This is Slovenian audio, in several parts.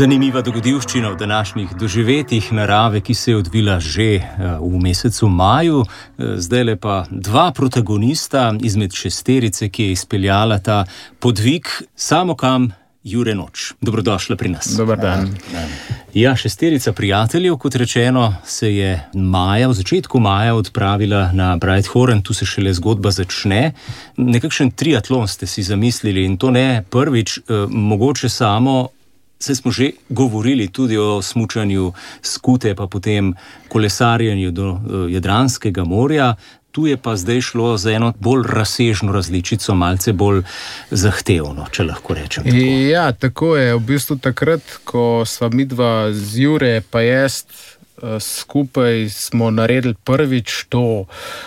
Zanimiva dogodivščina v današnjih doživetjih narave, ki se je odvila že v mesecu maju. Zdajle pa dva protagonista izmed šesterice, ki je izpeljala ta podvig Samokam, Jure Noč. Dobrodošla pri nas. Dobar dan. Ja, šesterica prijateljev, kot rečeno, se je v začetku maja odpravila na Breithorn, tu se šele zgodba začne. Nekakšen triatlon ste si zamislili in to ne prvič, mogoče samo. Saj smo že govorili tudi o smučanju skute, pa potem kolesarjenju do Jadranskega morja. Tu je pa zdaj šlo za eno bolj razsežno različico, malce bolj zahtevno, če lahko rečem tako. Ja, tako je. V bistvu takrat, ko sva midva z Jure pa jaz skupaj smo naredili prvič to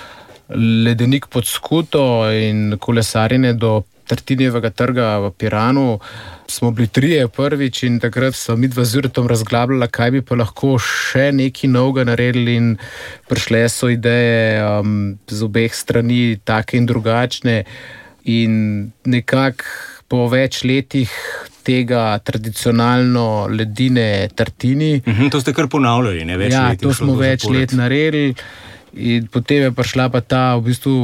ledenik pod skuto in kolesarjenje do Tartinijevega trga v Piranu, smo bili trije prvič in takrat sva midva z Juretom razglabljala, kaj bi pa lahko še nekaj novega naredili in prišle so ideje z obeh strani, take in drugačne, in nekako po več letih tega tradicionalno ledine Tartini. To ste kar ponavljali, ne? Več let. Ja, to smo več let naredili in potem je prišla pa ta v bistvu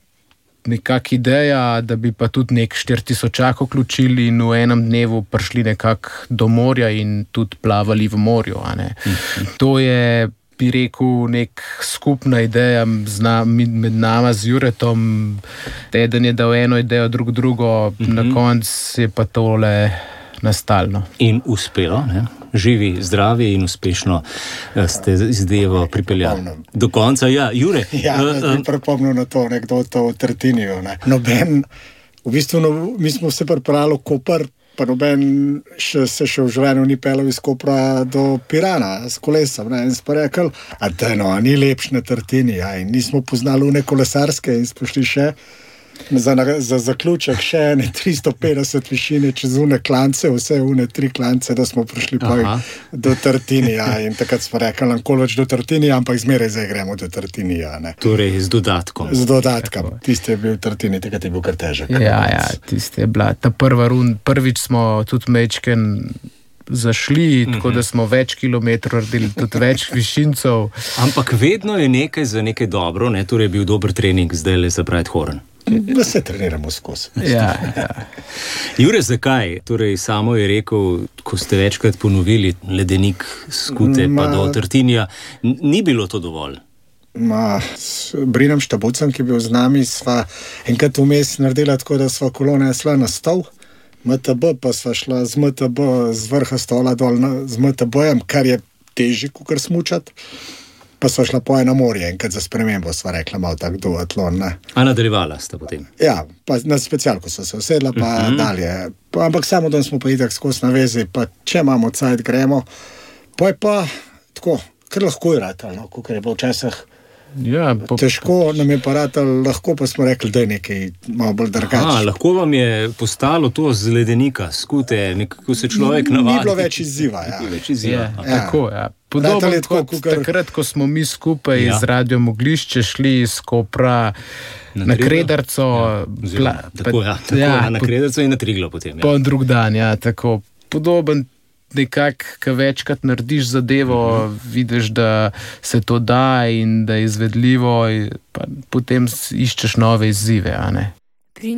nekak ideja, da bi pa tudi nek 4000 vključili in v enem dnevu prišli nekako do morja in tudi plavali v morju. To je, bi rekel, nek skupna ideja med nama z Juretom. Eden je dal eno idejo, drugo, na koncu je pa tole nastalno. In uspelo, ne? Živi, zdravi in uspešno ste izdevo pripeljali. Do konca, ja, Jure. Ja, bi pripomnil na to anekdoto o Tartiniju. Noben, v bistvu, mi smo se pripravili v Koper, pa noben se še v življenju ni pelal iz Kopra do Pirana s kolesom. In smo rekli, ni lepš na Tartini. In nismo poznali une kolesarske in smo šli še za zaključek še ene 350 višine čez une klance, vse une 3 klance, da smo prišli do Tartinija. In takrat smo rekli, koloč do Tartinija, ampak zmeraj zdaj gremo do Tartinija. Torej, z dodatkom. Z dodatkom. Tiste je bil Tartini, takrat je bil kar težek. Ja, tiste je bila ta prva prvič smo tudi mečken zašli, tako da smo več kilometrov naredili, tudi več višincev. Ampak vedno je nekaj za nekaj dobro, ne? Torej je bil dober trening zdaj za Breithorn. Da se treniramo skozi. Ja. Jure, zakaj? Torej, samo je rekel, ko ste večkrat ponovili ledenik skute pa do Tartinija, ni bilo to dovolj? S Brinom Štabucem, ki je bil z nami, sva enkrat vmes naredila tako, da sva kolona šla na stol, MTB pa sva šla z MTB z vrha stola dol z MTB-jem, kar je težje, kakor smučati. Pa sva šla po eno morje, enkrat za spremembo sva rekla malo tak duatlon. A nadaljevala sta potem? Ja, pa na specialko so se usedla, pa dalje. Ampak samo dan smo pa itak skozi na vezi, pa če imamo cajt, gremo. Pa je pa tako, kar lahko je ratal, kakor je bilo včasih. Ja, težko nam je pa ratal, lahko pa smo rekli, da je nekaj malo bolj drugače. Lahko vam je postalo to z ledenika, skute, nekako se človek navadi. Ni bilo več izziva, Tako, ja. Podobno kot takrat, ko smo mi skupaj z Radio Moglišče šli iz Kopra na Kredarco. Na Kredarco in na Triglav potem. Po drug dan, tako podoben. Nekako, ko večkrat narediš zadevo, vidiš, da se to da in da je izvedljivo, pa potem iščeš nove izzive.